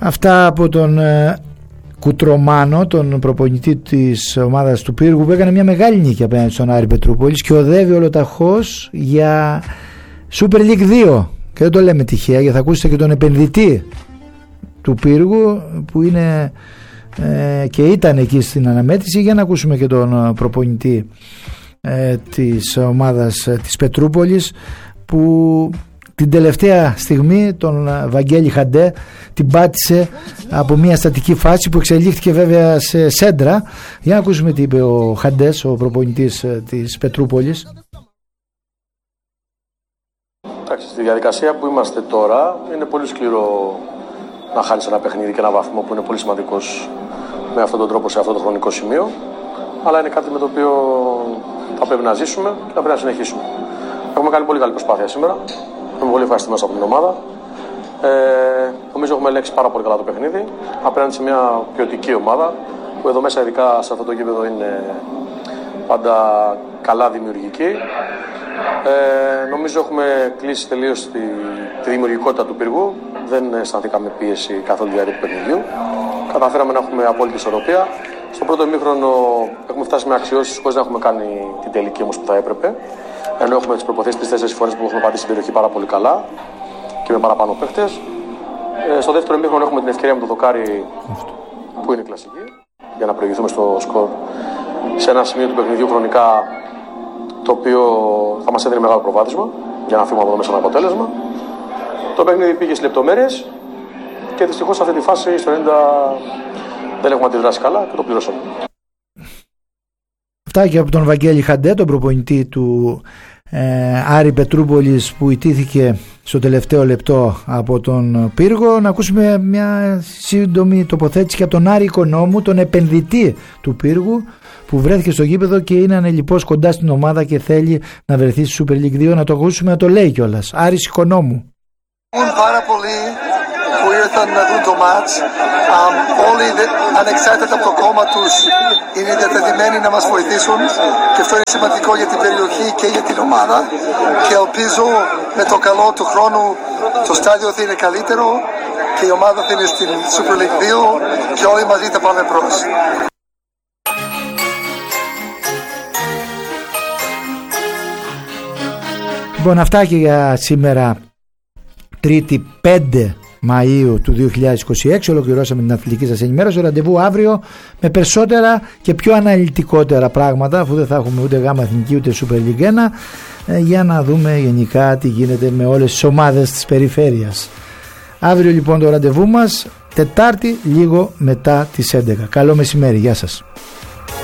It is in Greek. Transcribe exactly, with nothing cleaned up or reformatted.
Αυτά από τον ε, Κουτρομάνο, τον προπονητή της ομάδας του Πύργου, που έκανε μια μεγάλη νίκη απέναντι στον Άρη Πετρούπολης και οδεύει ολοταχώς για Super League δύο. Και δεν το λέμε τυχαία, γιατί θα ακούσετε και τον επενδυτή του Πύργου που είναι ε, και ήταν εκεί στην αναμέτρηση, για να ακούσουμε και τον προπονητή ε, της ομάδας ε, της Πετρούπολης, που την τελευταία στιγμή τον Βαγγέλη Χαντέ την πάτησε από μια στατική φάση που εξελίχθηκε βέβαια σε σέντρα. Για να ακούσουμε τι είπε ο Χαντές, ο προπονητής της Πετρούπολης. Εντάξει, στη διαδικασία που είμαστε τώρα είναι πολύ σκληρό να χάνεις ένα παιχνίδι και ένα βαθμό που είναι πολύ σημαντικός με αυτόν τον τρόπο σε αυτό το χρονικό σημείο, αλλά είναι κάτι με το οποίο θα πρέπει να ζήσουμε και θα πρέπει να συνεχίσουμε. Έχουμε κάνει πολύ καλή προσπάθεια σήμερα. Είμαι πολύ ευχαριστημένος από την ομάδα. Ε, νομίζω έχουμε ελέγξει πάρα πολύ καλά το παιχνίδι απέναντι σε μια ποιοτική ομάδα που εδώ μέσα, ειδικά σε αυτό το γήπεδο, είναι πάντα καλά δημιουργική. Ε, νομίζω έχουμε κλείσει τελείως τη, τη δημιουργικότητα του Πύργου. Δεν αισθανθήκαμε πίεση καθ' όλη τη διάρκεια του παιχνιδιού. Καταφέραμε να έχουμε απόλυτη ισορροπία. Στο πρώτο ημίχρονο έχουμε φτάσει με αξιώσεις χωρίς να έχουμε κάνει την τελική όμως που θα έπρεπε. Ενώ έχουμε τις προποθέσεις τις τέσσερις φορές που έχουμε πατήσει την περιοχή πάρα πολύ καλά και με παραπάνω παίχτες. Ε, στο δεύτερο ημίχρονο έχουμε την ευκαιρία με το δοκάρι που είναι κλασική για να προηγηθούμε στο σκορ σε ένα σημείο του παιχνιδιού χρονικά το οποίο θα μας έδινε μεγάλο προβάδισμα για να φύγουμε από εδώ μέσα ένα αποτέλεσμα. Το παιχνίδι πήγε στις λεπτομέρειες και δυστυχώς σε αυτή τη φάση στο ενενήντα δεν έχουμε αντιδράσει καλά και το πληρώσαμε. Αυτά και από τον Βαγγέλη Χαντέ, τον προπονητή του ε, Άρη Πετρούπολης, που ητήθηκε στο τελευταίο λεπτό από τον Πύργο. Να ακούσουμε μια σύντομη τοποθέτηση και από τον Άρη Οικονόμου, τον επενδυτή του Πύργου, που βρέθηκε στο γήπεδο και είναι ανελιπώς κοντά στην ομάδα και θέλει να βρεθεί στη Super League δύο. Να το ακούσουμε να το λέει κιόλας. Άρης Οικονόμου. Πάρα πολύ που ήρθαν να δουν το μάτς. Um, όλοι ανεξάρτητα από το κόμμα τους είναι διατεθειμένοι να μας βοηθήσουν και αυτό είναι σημαντικό για την περιοχή και για την ομάδα και ελπίζω με το καλό του χρόνου το στάδιο θα είναι καλύτερο και η ομάδα θα είναι στην Super League δύο και όλοι μαζί θα πάμε προς. Λοιπόν, αυτά και για σήμερα, Τρίτη πέντε Μαΐου του δύο χιλιάδες είκοσι έξι. Ολοκληρώσαμε την αθλητική σας ενημέρωση. Ραντεβού αύριο με περισσότερα και πιο αναλυτικότερα πράγματα, αφού δεν θα έχουμε ούτε γάμα εθνική ούτε Super League ένα, για να δούμε γενικά τι γίνεται με όλες τις ομάδες της περιφέρειας. Αύριο λοιπόν το ραντεβού μας, Τετάρτη λίγο μετά τις έντεκα. Καλό μεσημέρι, γεια σας.